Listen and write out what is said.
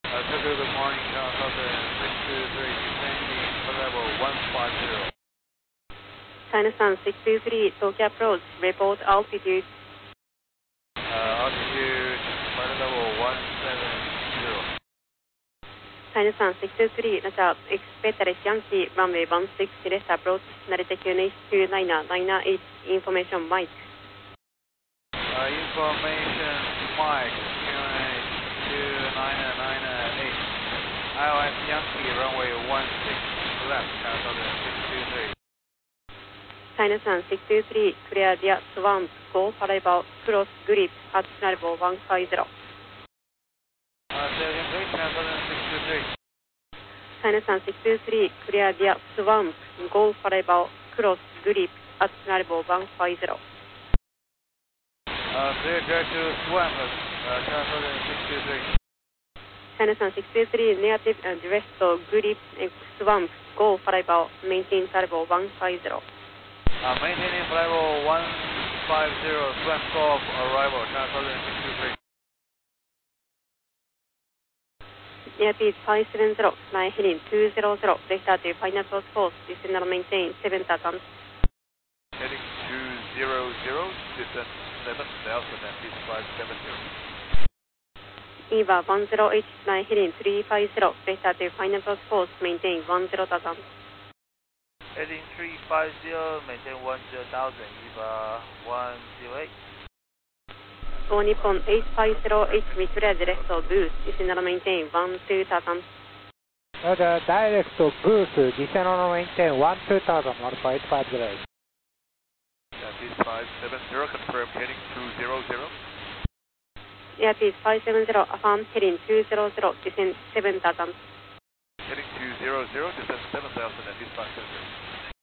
Tokyo, good morning, Channel Southern 623, descending for level 150. China Sun 623, Tokyo approach, report altitude. Altitude, flight level 170. China Sun 623, Lacha, expect Yankee, runway 16, left approach, Narita QNH 2998, information Mike. Information Mike, QNH 2998. ILS Yankee, runway 16, left, China Southern 623. China Sun 623, clear the swamp, go for about cross grip at level 150. China Southern 623. China Sun 623, clear the swamp, go for about cross grip at level 150. Clear direct to swamp, China Southern 623. China Sun 623, negative direct grip swamp, go for about maintain level 150. Maintaining level 150, swamp golf arrival, China Southern 623. Airspeed 570, fly heading 200, vector to final approach course, descend and maintain 7,000. Heading 200, descend 7,000 and speed 570. EVA 10H, fly heading 350, vector to final approach course, maintain 10,000. Heading 350, maintain 10,000, EVA 108. Go Nippon 850H, we clear direct boost, descend and maintain 12,000. Roger, direct boost, descend and maintain 12,000, Alpha 850. Speed 570, confirm heading 200. Airspeed 570, affirm heading 200, descend 7,000. Heading 200, descend 7,000 and speed 570.